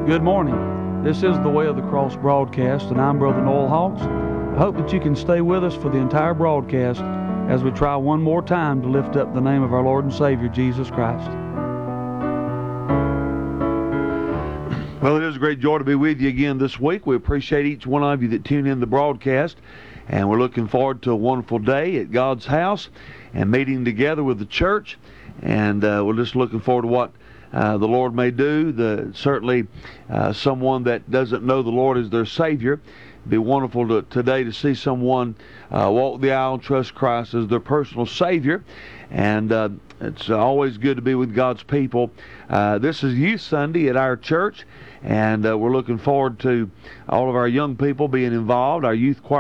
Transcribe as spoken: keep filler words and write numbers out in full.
Good morning. This is the Way of the Cross broadcast, and I'm Brother Noel Hawks. I hope that you can stay with us for the entire broadcast as we try one more time to lift up the name of our Lord and Savior, Jesus Christ. Well, it is a great joy to be with you again this week. We appreciate each one of you that tune in the broadcast, and we're looking forward to a wonderful day at God's house and meeting together with the church, and uh, we're just looking forward to what Uh, the Lord may do. The, certainly uh, someone that doesn't know the Lord as their Savior, it'd be wonderful to, today to see someone uh, walk the aisle and trust Christ as their personal Savior. And uh, it's always good to be with God's people. Uh, this is Youth Sunday at our church, and uh, we're looking forward to all of our young people being involved. Our youth choir